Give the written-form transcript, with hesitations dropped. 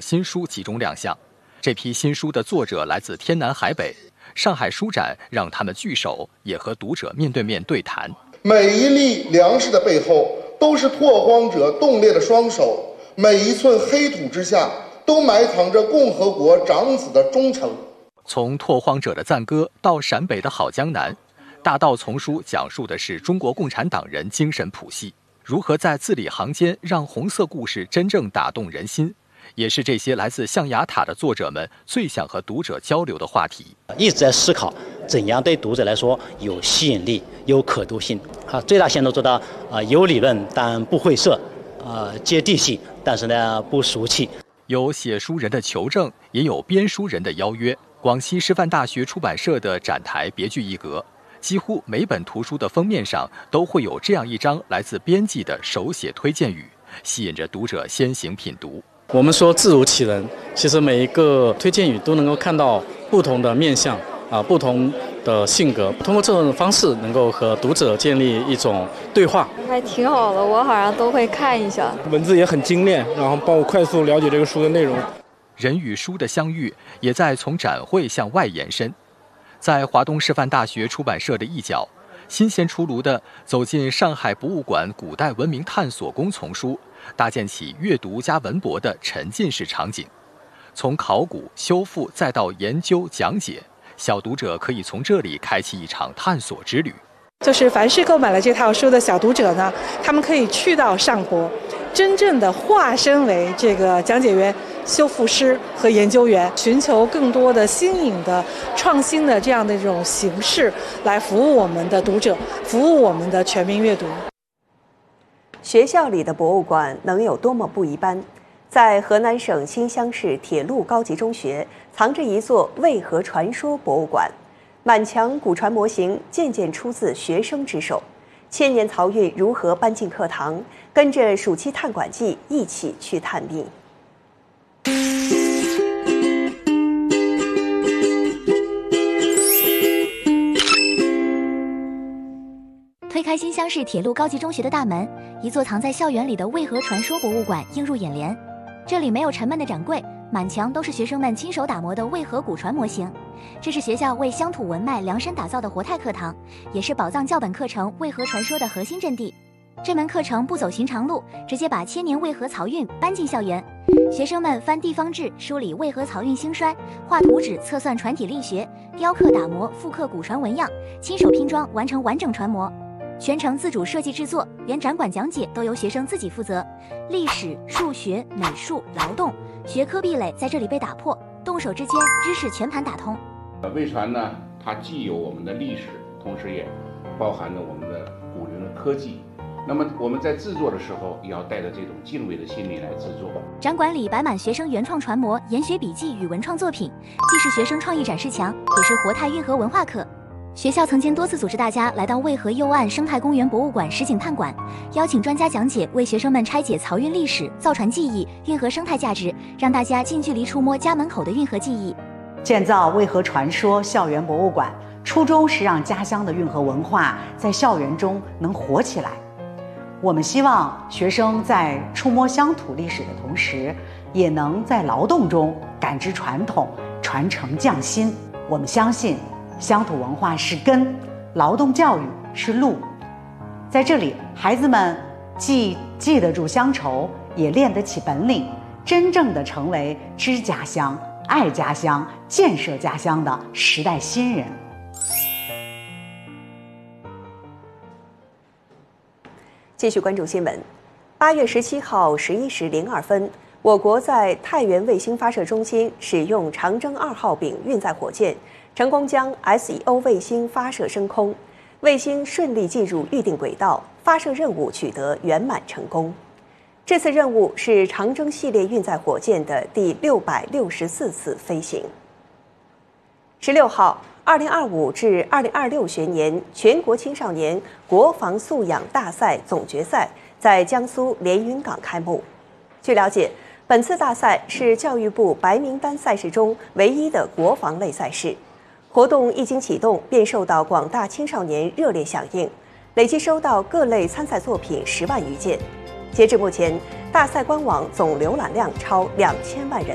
新书集中亮相。这批新书的作者来自天南海北，上海书展让他们聚首，也和读者面对面对谈。 每一粒粮食的背后，都是拓荒者冻裂的双手，每一寸黑土之下，都埋藏着共和国长子的忠诚。 从拓荒者的赞歌到陕北的好江南，大道丛书讲述的是中国共产党人精神谱系，如何在字里行间让红色故事真正打动人心，也是这些来自象牙塔的作者们最想和读者交流的话题。 一直在思考怎样对读者来说有吸引力、有可读性，最大限度做到有理论但不晦涩，接地气但是呢不俗气。 有写书人的求证，也有编书人的邀约。广西师范大学出版社的展台别具一格，几乎每本图书的封面上都会有这样一张来自编辑的手写推荐语，吸引着读者先行品读。 我们说字如其人，其实每一个推荐语都能够看到不同的面向不同的性格，通过这种方式能够和读者建立一种对话， 还挺好的，我好像都会看一下。 文字也很精炼，然后帮我快速了解这个书的内容。 人与书的相遇也在从展会向外延伸。在华东师范大学出版社的一角，新鲜出炉的走进上海博物馆古代文明探索宫丛书，搭建起阅读加文博的沉浸式场景。从考古、修复再到研究讲解，小读者可以从这里开启一场探索之旅。 就是凡是购买了这套书的小读者呢，他们可以去到上博，真正的化身为这个讲解员、修复师和研究员，寻求更多的新颖的、创新的这样的这种形式，来服务我们的读者，服务我们的全民阅读。 学校里的博物馆能有多么不一般？在河南省新乡市铁路高级中学，藏着一座渭河传说博物馆。满墙古船模型件件出自学生之手，千年漕运如何搬进课堂？跟着暑期探馆季一起去探秘。 推开新乡市铁路高级中学的大门，一座藏在校园里的渭河传说博物馆映入眼帘。这里没有沉闷的展柜，满墙都是学生们亲手打磨的渭河古船模型。这是学校为乡土文脉量身打造的活态课堂，也是宝藏教本课程渭河传说的核心阵地。这门课程不走寻常路，直接把千年渭河漕运搬进校园。学生们翻地方志，梳理渭河漕运兴衰，画图纸测算船体力学，雕刻打磨复刻古船纹样，亲手拼装完成完整船模。全程自主设计制作，连展馆讲解都由学生自己负责。历史、数学、美术、劳动学科壁垒在这里被打破，动手之间知识全盘打通。 渭船呢，它既有我们的历史，同时也包含着我们的古人的科技。那么我们在制作的时候，也要带着这种敬畏的心理来制作。 展馆里摆满学生原创船模、研学笔记与文创作品，既是学生创意展示墙，也是活态运河文化课。学校曾经多次组织大家来到渭河右岸生态公园博物馆实景探馆，邀请专家讲解，为学生们拆解漕运历史、造船技艺、运河生态价值，让大家近距离触摸家门口的运河记忆。 建造渭河传说校园博物馆，初衷是让家乡的运河文化在校园中能活起来。我们希望学生在触摸乡土历史的同时，也能在劳动中感知传统，传承匠心。我们相信乡土文化是根，劳动教育是路。在这里，孩子们既记得住乡愁，也练得起本领，真正的成为知家乡、爱家乡、建设家乡的时代新人。 继续关注新闻。8月17号11时02分，我国在太原卫星发射中心使用长征2号丙运载火箭，成功将 SEO 卫星发射升空，卫星顺利进入预定轨道，发射任务取得圆满成功。这次任务是长征系列运载火箭的第664次飞行。16号，2025至2026学年全国青少年国防素养大赛总决赛在江苏连云港开幕。据了解，本次大赛是教育部白名单赛事中唯一的国防类赛事。活动一经启动，便受到广大青少年热烈响应，累计收到各类参赛作品10万余件。截至目前，大赛官网总浏览量超2000万人。